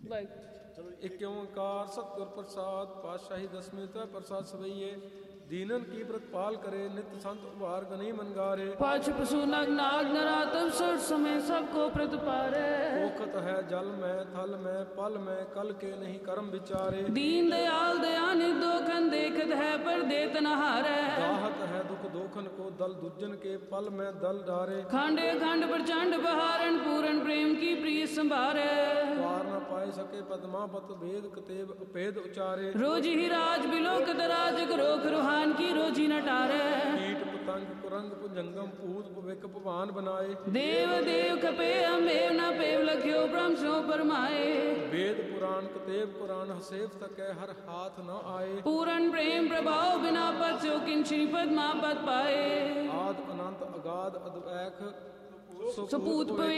एक ओंकार सतगुर प्रसाद पातशाही दसवीं तय प्रसाद सवैये दीनन की प्रतिपाल करे नित्य संत उभार गनी मनगारे पाछ पशु नग नाग नरातव सुर समय सबको प्रतिपारे ओखत है जल में थल में पल में कल के नहीं कर्म विचारे दीन दयाल दयानिधि दोखन देखत है पर देत न हारे दाहत है दुख दोखन को दल दुज्जन के पल में दल डारे खंडे खंड प्रचंड बहारन पूरन प्रेम की प्रिय संभारे पार न पाए सके पद्मावत भेद कतेब अपेद उचारे रोज ही राज बिलोकत राज रोख रुहान की रोजी न टारे कीट पतंग कुरंग भुजंगम पूत पविक भवान बनाए देव देव कपे अमेव न पेव लख्यो ब्रह्म सो परमाए वेद पुराण कतेब कुरान हसेफ तके हर हाथ न आए पूरन प्रेम प्रभाव बिना पद सो किन श्री पद्मा पद पाए आद अनंत अगाध अद्वैख सपूत